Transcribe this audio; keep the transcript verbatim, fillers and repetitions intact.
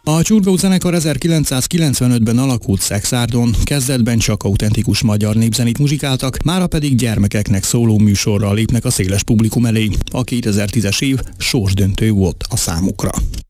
A Csurgó zenekar ezerkilencszázkilencvenötben alakult Szexárdon, kezdetben csak autentikus magyar népzenét muzsikáltak, mára pedig gyermekeknek szóló műsorral lépnek a széles publikum elé. A kétezer-tízes év sorsdöntő volt a számukra.